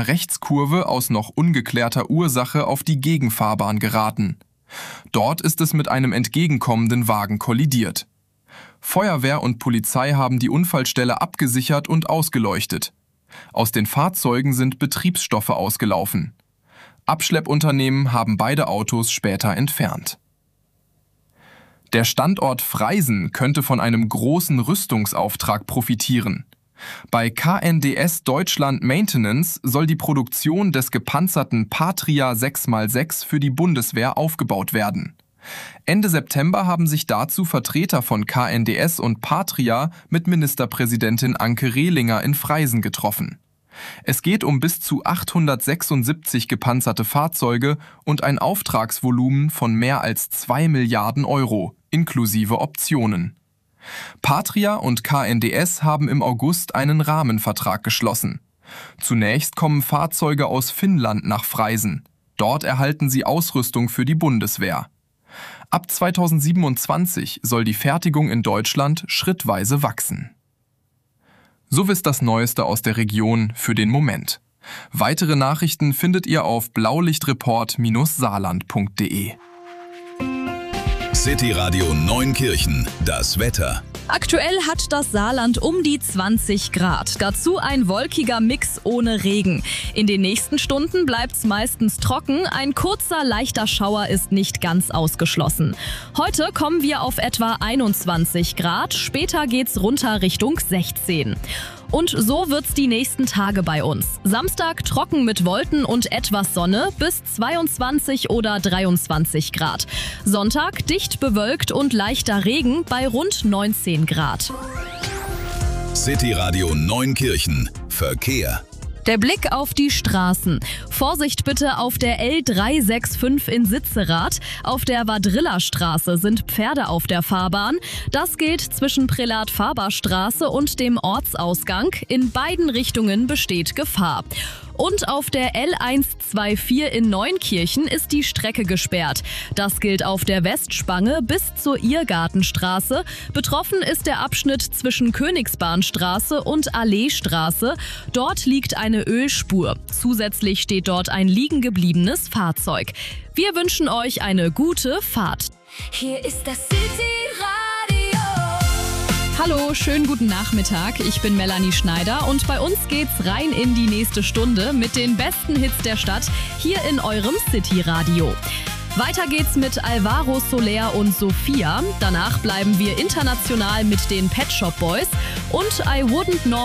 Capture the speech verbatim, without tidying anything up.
einer Rechtskurve aus noch ungeklärter Ursache auf die Gegenfahrbahn geraten. Dort ist es mit einem entgegenkommenden Wagen kollidiert. Feuerwehr und Polizei haben die Unfallstelle abgesichert und ausgeleuchtet. Aus den Fahrzeugen sind Betriebsstoffe ausgelaufen. Abschleppunternehmen haben beide Autos später entfernt. Der Standort Freisen könnte von einem großen Rüstungsauftrag profitieren. Bei K N D S Deutschland Maintenance soll die Produktion des gepanzerten Patria sechs mal sechs für die Bundeswehr aufgebaut werden. Ende September haben sich dazu Vertreter von K N D S und Patria mit Ministerpräsidentin Anke Rehlinger in Freisen getroffen. Es geht um bis zu achthundertsechsundsiebzig gepanzerte Fahrzeuge und ein Auftragsvolumen von mehr als zwei Milliarden Euro, inklusive Optionen. Patria und K N D S haben im August einen Rahmenvertrag geschlossen. Zunächst kommen Fahrzeuge aus Finnland nach Freisen. Dort erhalten sie Ausrüstung für die Bundeswehr. Ab zweitausendsiebenundzwanzig soll die Fertigung in Deutschland schrittweise wachsen. So ist das Neueste aus der Region für den Moment. Weitere Nachrichten findet ihr auf blaulichtreport Bindestrich saarland Punkt de. City Radio Neunkirchen, das Wetter. Aktuell hat das Saarland um die zwanzig Grad. Dazu ein wolkiger Mix ohne Regen. In den nächsten Stunden bleibt's meistens trocken. Ein kurzer, leichter Schauer ist nicht ganz ausgeschlossen. Heute kommen wir auf etwa einundzwanzig Grad. Später geht's runter Richtung sechzehn. Und so wird's die nächsten Tage bei uns. Samstag trocken mit Wolken und etwas Sonne bis zweiundzwanzig oder dreiundzwanzig Grad. Sonntag dicht bewölkt und leichter Regen bei rund neunzehn Grad. City Radio Neunkirchen. Verkehr. Der Blick auf die Straßen. Vorsicht bitte auf der L dreihunderfünfundsechzig in Sitzerath. Auf der Vadrillerstraße sind Pferde auf der Fahrbahn. Das gilt zwischen Prälat-Faber-Straße und dem Ortsausgang. In beiden Richtungen besteht Gefahr. Und auf der L hundertvierundzwanzig in Neunkirchen ist die Strecke gesperrt. Das gilt auf der Westspange bis zur Irrgartenstraße. Betroffen ist der Abschnitt zwischen Königsbahnstraße und Alleestraße. Dort liegt eine Ölspur. Zusätzlich steht dort ein liegen gebliebenes Fahrzeug. Wir wünschen euch eine gute Fahrt. Hier ist das City Radio. Hallo, schönen guten Nachmittag. Ich bin Melanie Schneider und bei uns geht's rein in die nächste Stunde mit den besten Hits der Stadt hier in eurem City Radio. Weiter geht's mit Alvaro Soler und Sophia. Danach bleiben wir international mit den Pet Shop Boys und I Wouldn't Know